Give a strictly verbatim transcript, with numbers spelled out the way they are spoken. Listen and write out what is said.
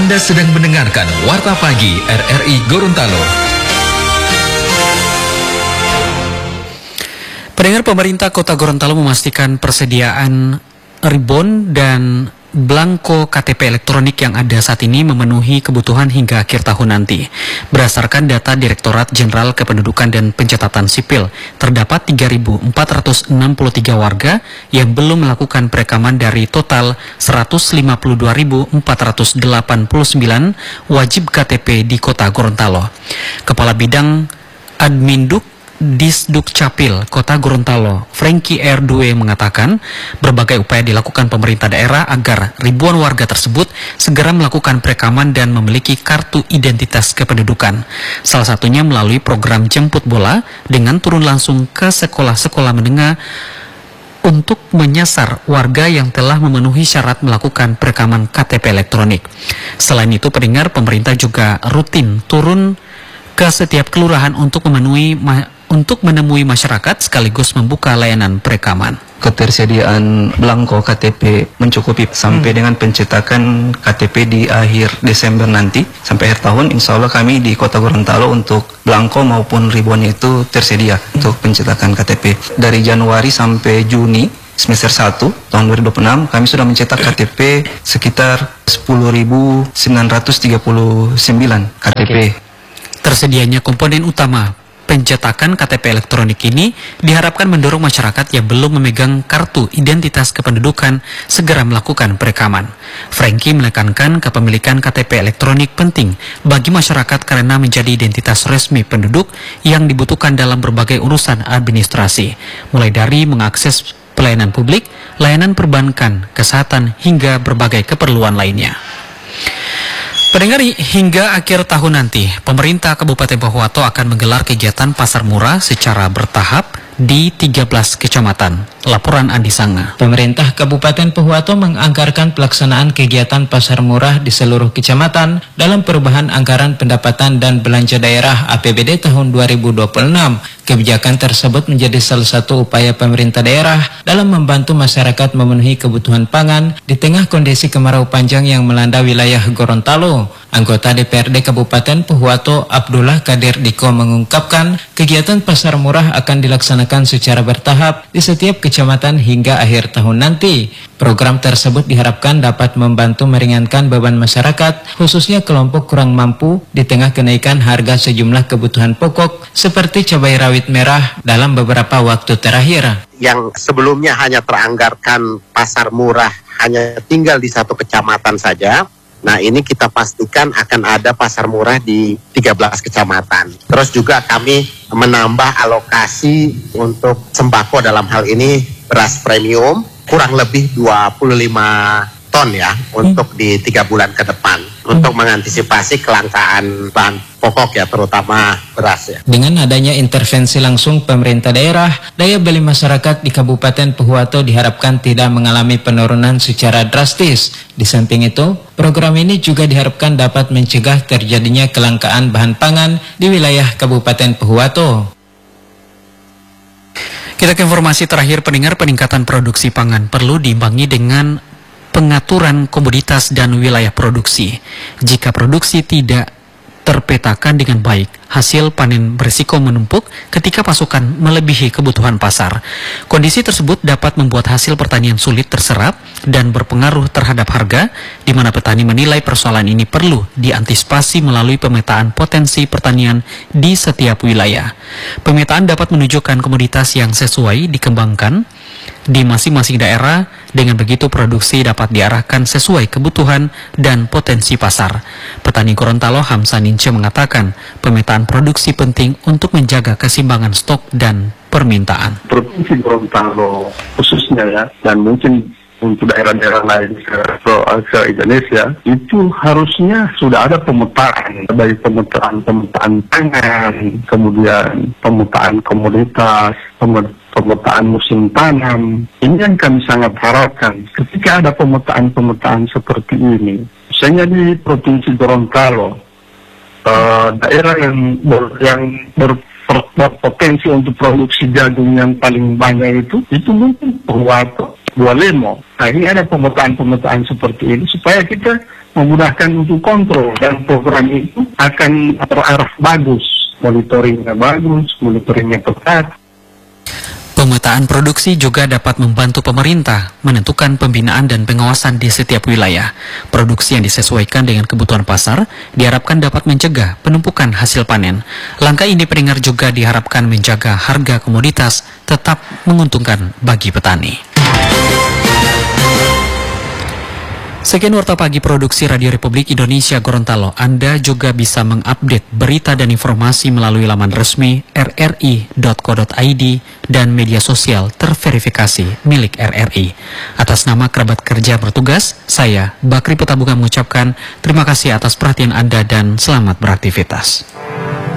Anda sedang mendengarkan Warta Pagi R R I Gorontalo. Pendengar, pemerintah Kota Gorontalo memastikan persediaan ribon dan belangko K T P elektronik yang ada saat ini memenuhi kebutuhan hingga akhir tahun nanti. Berdasarkan data Direktorat Jenderal Kependudukan dan Pencatatan Sipil, terdapat tiga ribu empat ratus enam puluh tiga warga yang belum melakukan perekaman dari total seratus lima puluh dua ribu empat ratus delapan puluh sembilan wajib K T P di Kota Gorontalo. Kepala Bidang Adminduk Disduk Capil Kota Gorontalo, Frankie R. Due mengatakan berbagai upaya dilakukan pemerintah daerah agar ribuan warga tersebut segera melakukan perekaman dan memiliki kartu identitas kependudukan. Salah satunya melalui program jemput bola dengan turun langsung ke sekolah-sekolah menengah untuk menyasar warga yang telah memenuhi syarat melakukan perekaman K T P elektronik. Selain itu, pendengar, pemerintah juga rutin turun ke setiap kelurahan untuk memenuhi ma- untuk menemui masyarakat sekaligus membuka layanan perekaman. Ketersediaan belangko K T P mencukupi sampai hmm. dengan pencetakan K T P di akhir Desember nanti sampai akhir tahun. Insya Allah kami di Kota Gorontalo untuk belangko maupun ribonnya itu tersedia hmm. untuk pencetakan K T P. Dari Januari sampai Juni semester satu tahun dua ribu dua puluh enam kami sudah mencetak K T P sekitar sepuluh ribu sembilan ratus tiga puluh sembilan K T P. Tersedianya komponen utama pencetakan K T P elektronik ini diharapkan mendorong masyarakat yang belum memegang kartu identitas kependudukan segera melakukan perekaman. Frankie menekankan kepemilikan K T P elektronik penting bagi masyarakat karena menjadi identitas resmi penduduk yang dibutuhkan dalam berbagai urusan administrasi, mulai dari mengakses pelayanan publik, layanan perbankan, kesehatan, hingga berbagai keperluan lainnya. Pendengar, hingga akhir tahun nanti, pemerintah Kabupaten Pohuwato akan menggelar kegiatan pasar murah secara bertahap di tiga belas kecamatan. Laporan Andi Sanga. Pemerintah Kabupaten Pohuwato menganggarkan pelaksanaan kegiatan pasar murah di seluruh kecamatan dalam perubahan anggaran pendapatan dan belanja daerah A P B D tahun dua ribu dua puluh enam. Kebijakan tersebut menjadi salah satu upaya pemerintah daerah dalam membantu masyarakat memenuhi kebutuhan pangan di tengah kondisi kemarau panjang yang melanda wilayah Gorontalo. Anggota D P R D Kabupaten Pohuwato Abdullah Kadir Diko mengungkapkan kegiatan pasar murah akan dilaksanakan secara bertahap di setiap kecamatan hingga akhir tahun nanti. Program tersebut diharapkan dapat membantu meringankan beban masyarakat, khususnya kelompok kurang mampu di tengah kenaikan harga sejumlah kebutuhan pokok seperti cabai rawit merah dalam beberapa waktu terakhir. Yang sebelumnya hanya teranggarkan pasar murah hanya tinggal di satu kecamatan saja. Nah, ini kita pastikan akan ada pasar murah di tiga belas kecamatan. Terus juga kami menambah alokasi untuk sembako, dalam hal ini beras premium kurang lebih dua puluh lima ton ya untuk di tiga bulan ke depan untuk mengantisipasi kelangkaan bahan pokok ya, terutama beras ya. Dengan adanya intervensi langsung pemerintah daerah, daya beli masyarakat di Kabupaten Pohuwato diharapkan tidak mengalami penurunan secara drastis. Di samping itu, program ini juga diharapkan dapat mencegah terjadinya kelangkaan bahan pangan di wilayah Kabupaten Pohuwato. Kita ke informasi terakhir, pendengar. Peningkatan produksi pangan perlu diimbangi dengan pengaturan komoditas dan wilayah produksi. Jika produksi tidak terpetakan dengan baik, hasil panen berisiko menumpuk ketika pasokan melebihi kebutuhan pasar. Kondisi tersebut dapat membuat hasil pertanian sulit terserap dan berpengaruh terhadap harga, di mana petani menilai persoalan ini perlu diantisipasi melalui pemetaan potensi pertanian di setiap wilayah. Pemetaan dapat menunjukkan komoditas yang sesuai dikembangkan di masing-masing daerah. Dengan begitu produksi dapat diarahkan sesuai kebutuhan dan potensi pasar. Petani Gorontalo Hamsa Nince mengatakan pemetaan produksi penting untuk menjaga keseimbangan stok dan permintaan. Provinsi Gorontalo khususnya ya, dan mungkin untuk daerah-daerah lain ke Indonesia, itu harusnya sudah ada pemetaan, baik pemetaan pemetaan pangan, kemudian pemetaan komoditas, pemetaan musim tanam. Ini yang kami sangat harapkan. Ketika ada pemetaan-pemetaan seperti ini, misalnya di Provinsi Gorontalo, uh, daerah yang ber, yang ber, berpotensi untuk produksi jagung yang paling banyak itu, itu mungkin Pohuwato, Bualemo. Nah, ini ada pemetaan-pemetaan seperti ini supaya kita memudahkan untuk kontrol, dan program itu akan terarah bagus, monitoringnya bagus, monitoringnya ketat. Pemetaan produksi juga dapat membantu pemerintah menentukan pembinaan dan pengawasan di setiap wilayah. Produksi yang disesuaikan dengan kebutuhan pasar diharapkan dapat mencegah penumpukan hasil panen. Langkah ini pendengar juga diharapkan menjaga harga komoditas tetap menguntungkan bagi petani. Sekian Warta Pagi Produksi Radio Republik Indonesia Gorontalo. Anda juga bisa mengupdate berita dan informasi melalui laman resmi r r i dot co dot i d dan media sosial terverifikasi milik R R I. Atas nama kerabat kerja bertugas, saya Bakri Petabungan mengucapkan terima kasih atas perhatian Anda dan selamat beraktivitas.